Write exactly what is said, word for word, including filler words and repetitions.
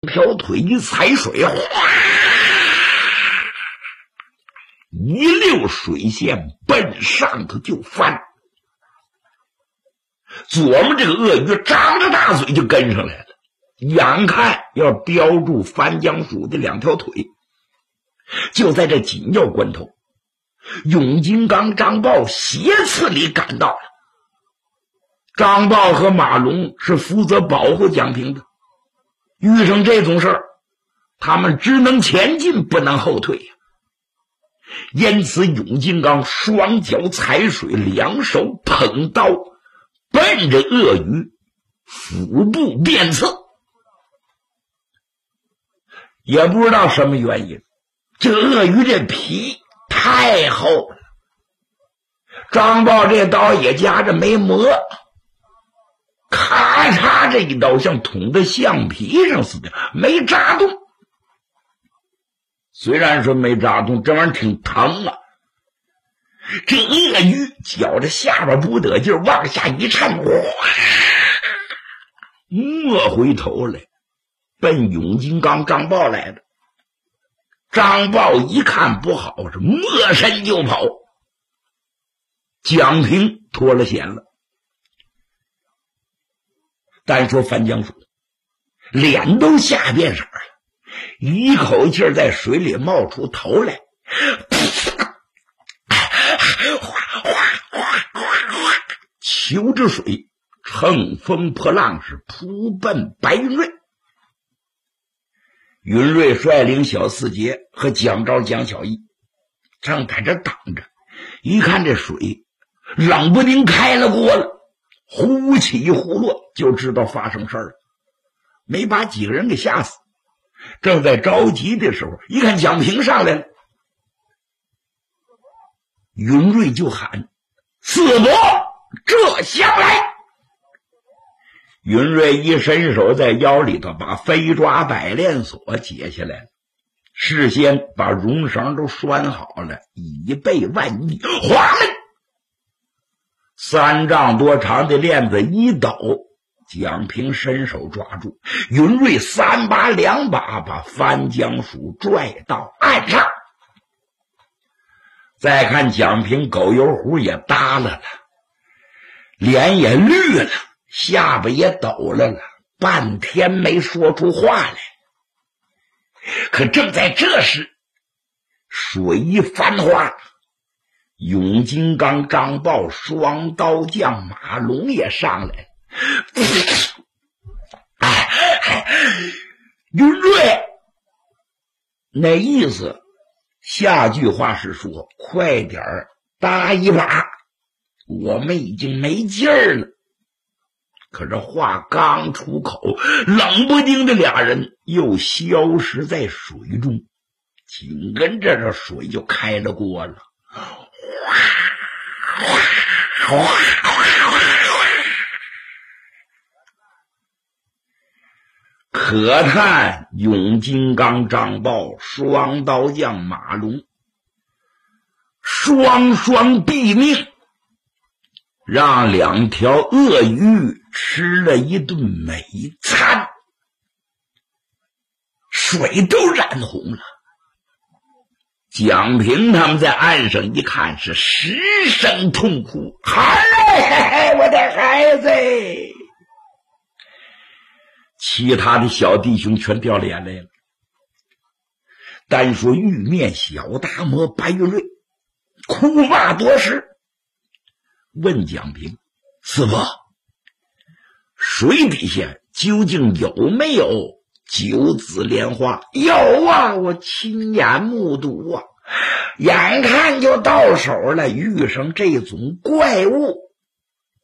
条腿一踩水，哗，一溜水线奔上头就翻。左面这个鳄鱼张着大嘴就跟上来了，眼看要叼住翻江鼠的两条腿。就在这紧要关头，永金刚张豹斜刺里赶到了。张豹和马龙是负责保护蒋平的，遇上这种事儿，他们只能前进不能后退呀。因此永金刚双脚踩水，两手捧刀，奔着鳄鱼腹部便刺。也不知道什么原因，这鳄鱼这皮太厚了，张豹这刀也夹着没磨，咔嚓这一刀像捅在橡皮上似的，没扎动。虽然说没扎动，这玩意儿挺疼啊。这鳄鱼觉着下巴不得劲，往下一颤，哇，没回头来，奔永金刚张豹来的。张豹一看不好，是没身就跑。蒋平脱了险了。单说樊江鼠脸都吓变色了，一口气在水里冒出头来，求着水乘风破浪，是扑奔白云瑞。云瑞率领小四杰和蒋昭、蒋小义正在这等着，一看这水冷不丁开了锅了，忽起忽落，就知道发生事儿了，没把几个人给吓死。正在着急的时候，一看蒋平上来了，云瑞就喊：四伯，这下来！云瑞一伸手，在腰里头把飞抓百链锁解下来了，事先把绒绳都拴好了，以备万一。哗啦，三丈多长的链子一抖，蒋平伸手抓住，云瑞三把两把把翻江鼠拽到岸上。再看蒋平狗油壶也耷拉了，脸也绿了，下巴也抖了了，半天没说出话来。可正在这时，水一翻花，永金刚张豹双刀将马龙也上来了。云瑞那意思，下句话是说快点儿搭一把，我们已经没劲儿了。可这话刚出口，冷不丁的俩人又消失在水中，紧跟着这水就开了锅了。哗哗哗哗哗，可叹永金刚张豹双刀将马龙双双毙命，让两条鳄鱼吃了一顿美餐，水都染红了。蒋平他们在岸上一看，是失声痛哭：孩，我的孩子！其他的小弟兄全掉眼泪了。单说玉面小大魔白云瑞哭骂多时，问蒋平：师父，水底下究竟有没有九子莲花？有啊，我亲眼目睹啊，眼看就到手了，遇上这种怪物，